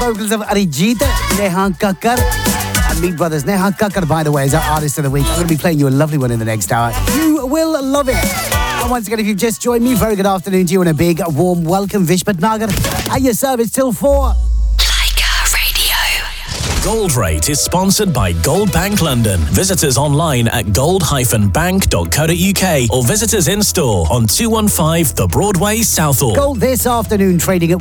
vocals of Arijit, Neha Kakkar. And Meat Brothers. Neha Kakkar, by the way, is our Artist of the Week. I'm going to be playing you a lovely one in the next hour. You will love it. And once again, if you've just joined me, very good afternoon to you and a big, warm welcome. Vish Bhatnagar at your service till 4. Gold Rate is sponsored by Gold Bank London. Visit us online at gold-bank.co.uk or visit us in store on 215 The Broadway, Southall. Gold this afternoon trading at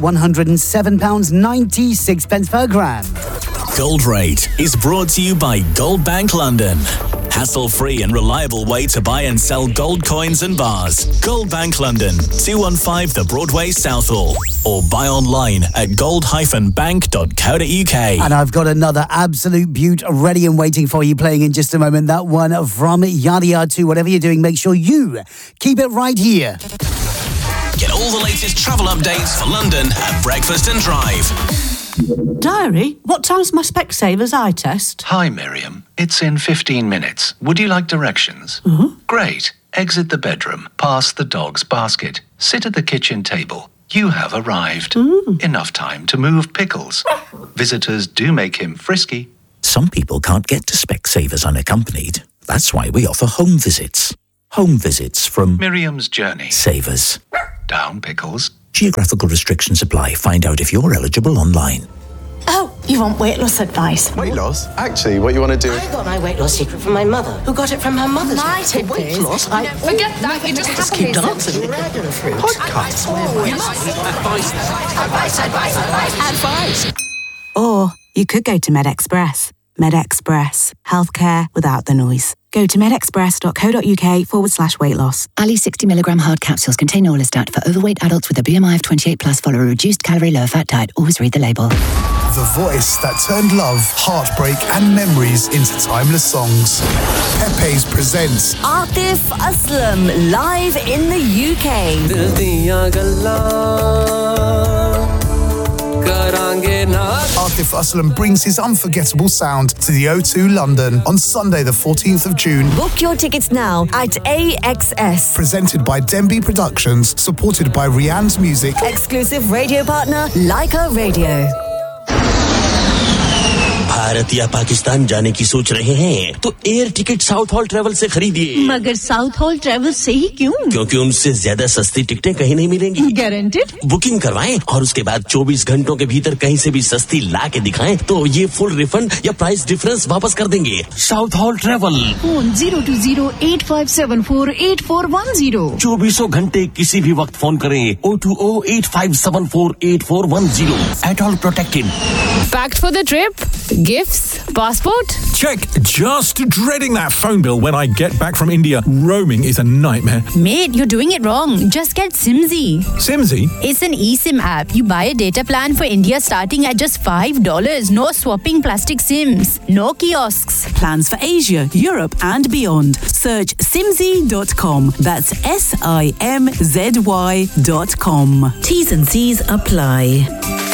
£107.96 per gram. Gold Rate is brought to you by Gold Bank London. Hassle-free and reliable way to buy and sell gold coins and bars. Gold Bank London, 215 The Broadway, Southall. Or buy online at gold-bank.co.uk. And I've got another absolute beaut ready and waiting for you, playing in just a moment. That one from Yadiya 2. Whatever you're doing, make sure you keep it right here. Get all the latest travel updates for London at Breakfast and Drive. Diary, what time's my Specsavers eye test? Hi, Miriam. It's in 15 minutes. Would you like directions? Great. Exit the bedroom, past the dog's basket, sit at the kitchen table. You have arrived. Enough time to move pickles. Visitors do make him frisky. Some people can't get to Specsavers unaccompanied. That's why we offer home visits. Home visits from Miriam's Journey. Savers. Down pickles. Geographical restrictions apply. Find out if you're eligible online. Oh, you want weight loss advice? Weight loss? Actually, what you want to do... I got my weight loss secret from my mother, who got it from her mother's. My tip weight is... loss? Forget that, you just have keep dancing. Dragon fruit. Podcast. Advice. Or you could go to MedExpress. MedExpress. Healthcare without the noise. Go to medexpress.co.uk/weight loss. Ali 60mg hard capsules contain Orlistat for overweight adults with a BMI of 28+. Follow a reduced calorie, low fat diet. Always read the label. The voice that turned love, heartbreak and memories into timeless songs. Pepe's presents Atif Aslam live in the UK. Atif Aslam brings his unforgettable sound to the O2 London on Sunday the 14th of June. Book your tickets now at AXS. Presented by Denby Productions, supported by Rianne's Music. Exclusive radio partner, Leica Radio. Bharat या पाकिस्तान जाने की सोच रहे हैं तो air ticket south hall travel से खरीदिए। मगर साउथ हॉल ट्रैवल से ही क्यों? क्योंकि उनसे ज्यादा सस्ती टिकटें कहीं नहीं मिलेंगी। गारंटेड? बुकिंग करवाएं और उसके बाद 24 घंटों के भीतर कहीं से भी सस्ती ला के दिखाएं तो ये फुल रिफंड या प्राइस डिफरेंस वापस कर देंगे। South hall travel. फोन 020-8574-8410। 24 घंटे किसी भी वक्त फोन करें 020-8574-8410। At all protected. Packed for the trip? Gifts? Passport? Check. Just dreading that phone bill when I get back from India. Roaming is a nightmare. Mate, you're doing it wrong. Just get Simzy. Simzy? It's an eSIM app. You buy a data plan for India starting at just $5. No swapping plastic SIMs. No kiosks. Plans for Asia, Europe and beyond. Search simzy.com. That's SIMZY.com. T's and C's apply.